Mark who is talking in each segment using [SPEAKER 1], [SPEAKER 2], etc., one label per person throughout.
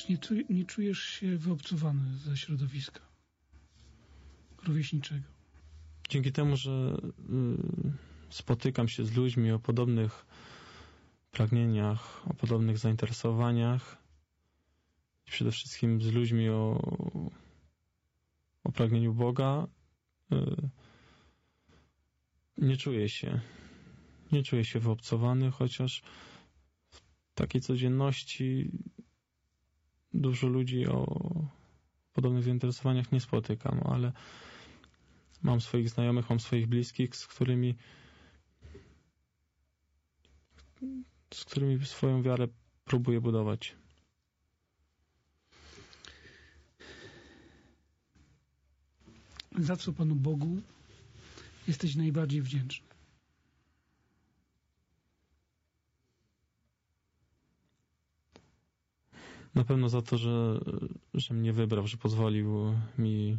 [SPEAKER 1] Też nie czujesz się wyobcowany ze środowiska rówieśniczego.
[SPEAKER 2] Dzięki temu, że spotykam się z ludźmi o podobnych pragnieniach, o podobnych zainteresowaniach i przede wszystkim z ludźmi o pragnieniu Boga, nie czuję się wyobcowany, chociaż w takiej codzienności dużo ludzi o podobnych zainteresowaniach nie spotykam, ale mam swoich znajomych, mam swoich bliskich, z którymi swoją wiarę próbuję budować.
[SPEAKER 1] Za co Panu Bogu jesteś najbardziej wdzięczny?
[SPEAKER 2] Na pewno za to, że mnie wybrał, że pozwolił mi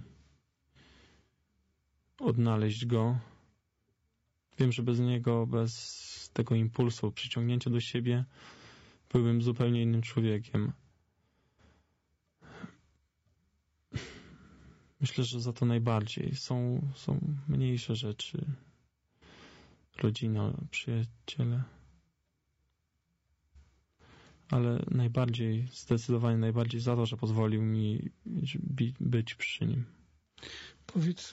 [SPEAKER 2] odnaleźć Go. Wiem, że bez Niego, bez tego impulsu, przyciągnięcia do siebie, byłbym zupełnie innym człowiekiem. Myślę, że za to najbardziej. Są mniejsze rzeczy. Rodzina, przyjaciele. Ale zdecydowanie najbardziej za to, że pozwolił mi być przy Nim.
[SPEAKER 1] Powiedz,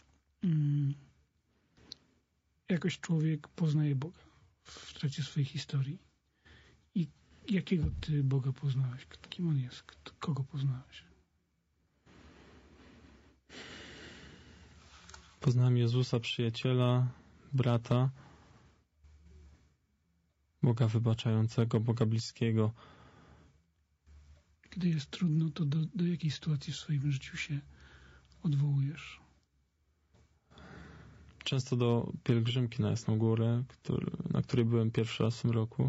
[SPEAKER 1] jakoś człowiek poznaje Boga w trakcie swojej historii. I jakiego Ty Boga poznałeś? Kim On jest? Kogo poznałeś?
[SPEAKER 2] Poznałem Jezusa, przyjaciela, brata, Boga wybaczającego, Boga bliskiego.
[SPEAKER 1] Kiedy jest trudno, to do jakiej sytuacji w swoim życiu się odwołujesz?
[SPEAKER 2] Często do pielgrzymki na Jasną Górę, na której byłem pierwszy raz w tym roku.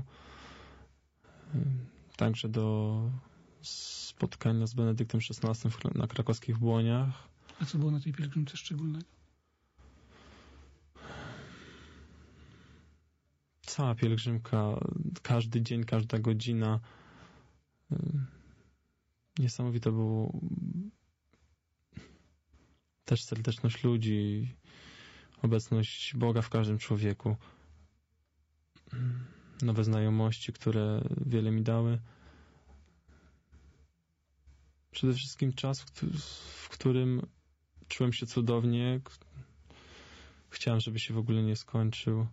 [SPEAKER 2] Także do spotkania z Benedyktem XVI na krakowskich Błoniach.
[SPEAKER 1] A co było na tej pielgrzymce szczególnego?
[SPEAKER 2] Cała pielgrzymka, każdy dzień, każda godzina. Niesamowite było też serdeczność ludzi, obecność Boga w każdym człowieku. Nowe znajomości, które wiele mi dały. Przede wszystkim czas, w którym czułem się cudownie. Chciałem, żeby się w ogóle nie skończył.